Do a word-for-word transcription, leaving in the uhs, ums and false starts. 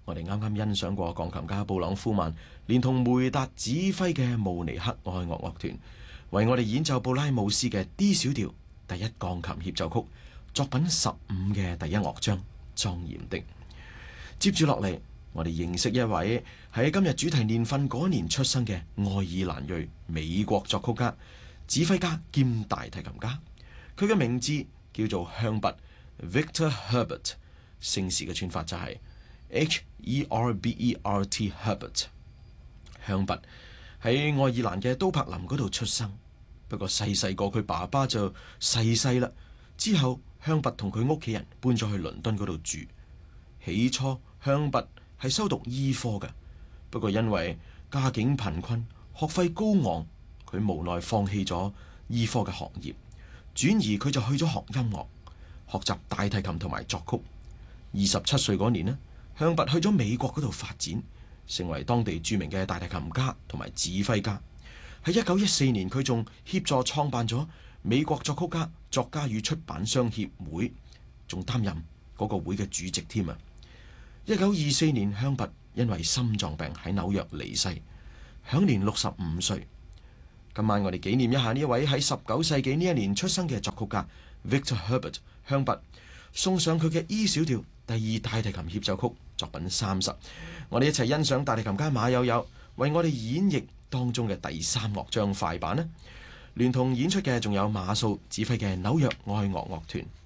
我哋啱啱欣賞過鋼琴家布朗夫曼連同梅達指揮嘅慕尼黑愛樂樂團為我哋演奏布拉姆斯嘅 D 小調第一鋼琴協奏曲作品十五嘅第一樂章莊嚴的。接住落嚟，我哋認識一位喺今日主題年份嗰年出生嘅愛爾蘭裔美國作曲家、指揮家兼大提琴家，佢嘅名字叫做香拔 Victor Herbert， 姓氏嘅串法就係 H E R B E R T Herbert。 香拔喺愛爾蘭嘅都柏林嗰度出生，不過細細個佢爸爸就逝世啦。之後香拔同佢屋企人搬咗去倫敦嗰度住。起初香拔係修讀醫科嘅，不過因為家境貧困、學費高昂，佢無奈放棄咗醫科嘅學業，轉而佢就去咗學音樂，學習大提琴同埋作曲。二十七歲嗰年呢，香拔去咗美國嗰度發展，成為當地著名嘅大提琴家同埋指揮家。喺一九一四年，佢仲協助創辦咗美國作曲家、作家與出版商協會，仲擔任嗰個會嘅主席添啊！一九二四年，香拔因為心臟病喺紐約離世，享年六十五歲。今晚我哋紀念一下呢一位喺十九世紀呢一年出生嘅作曲家 Victor Herbert 香拔，送上佢嘅 E 小調第二大提琴協奏曲作品三十。我哋一齊欣賞大提琴家馬友友為我哋演繹當中嘅第三樂章快板呢，聯同演出嘅仲有馬素指揮嘅紐約愛樂樂團。